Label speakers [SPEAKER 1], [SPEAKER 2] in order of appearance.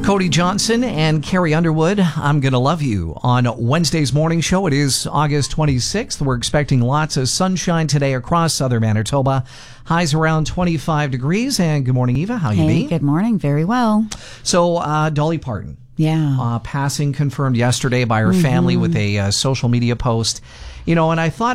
[SPEAKER 1] Cody Johnson and Carrie Underwood, I'm Gonna Love You. On Wednesday's morning show, it is August 26th. We're expecting lots of sunshine today across southern Manitoba. Highs around 25 degrees. And good morning, Eva. How you be?
[SPEAKER 2] Good morning. Very well.
[SPEAKER 1] So, Dolly Parton.
[SPEAKER 2] Yeah.
[SPEAKER 1] Passing confirmed yesterday by her family with a social media post. You know, and I thought